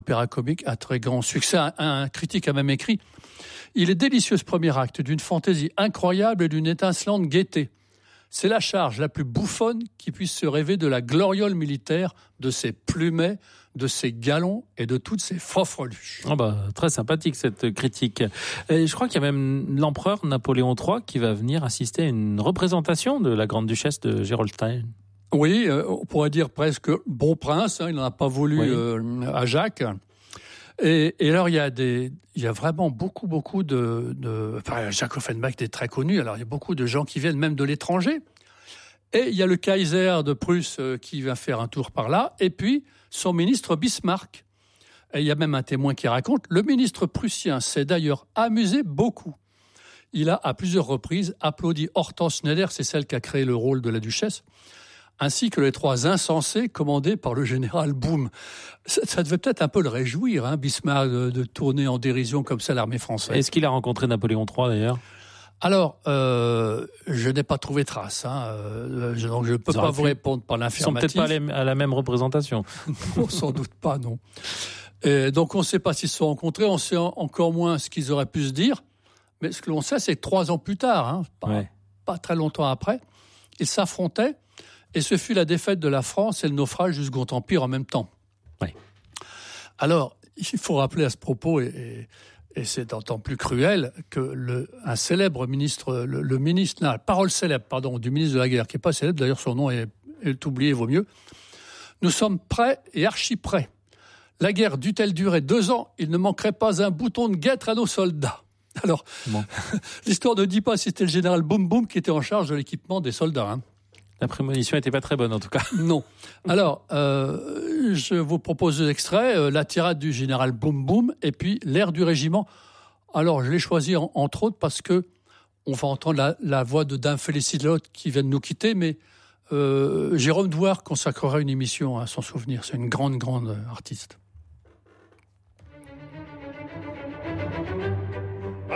opéra comique à très grand succès. Un critique a même écrit « Il est délicieux ce premier acte, d'une fantaisie incroyable et d'une étincelante gaieté. C'est la charge la plus bouffonne qui puisse se rêver de la gloriole militaire, de ses plumets, de ses galons et de toutes ses fanfreluches. » Très sympathique cette critique. Et je crois qu'il y a même l'empereur Napoléon III qui va venir assister à une représentation de la grande duchesse de Gerolstein. Oui, on pourrait dire presque bon prince, il n'en a pas voulu à Jacques. Et alors il y a vraiment beaucoup de Jacques Offenbach est très connu, alors il y a beaucoup de gens qui viennent même de l'étranger. Et il y a le Kaiser de Prusse qui va faire un tour par là, et puis son ministre Bismarck. Et il y a même un témoin qui raconte, le ministre prussien s'est d'ailleurs amusé beaucoup. Il a à plusieurs reprises applaudi Hortense Schneider, c'est celle qui a créé le rôle de la duchesse, ainsi que les trois insensés commandés par le général Boum. Ça devait peut-être un peu le réjouir, Bismarck, de tourner en dérision comme ça l'armée française. Est-ce qu'il a rencontré Napoléon III d'ailleurs ? Alors, je n'ai pas trouvé trace, donc je ne peux pas vous répondre par l'affirmatif. Ils sont peut-être pas à la même représentation. Non, sans doute pas, non. Et donc on ne sait pas s'ils se sont rencontrés, on sait encore moins ce qu'ils auraient pu se dire, mais ce que l'on sait, c'est que 3 ans plus tard, pas très longtemps après, ils s'affrontaient. Et ce fut la défaite de la France et le naufrage du Second Empire en même temps. Oui. Alors, il faut rappeler à ce propos, et c'est d'autant plus cruel, que un célèbre ministre, parole célèbre, du ministre de la guerre, qui n'est pas célèbre, d'ailleurs son nom est oublié, vaut mieux. Nous sommes prêts et archi prêts. La guerre dût-elle durer 2 ans, il ne manquerait pas un bouton de guêtre à nos soldats. Alors, l'histoire ne dit pas si c'était le général Boum Boum qui était en charge de l'équipement des soldats, La prémonition n'était pas très bonne, en tout cas. Non. Alors, je vous propose 2 extraits. La tirade du général Boum Boum et puis l'air du régiment. Alors, je l'ai choisi entre autres parce que on va entendre la voix de Dame Félicité qui vient de nous quitter, mais Jérôme Douar consacrera une émission à son souvenir. C'est une grande artiste.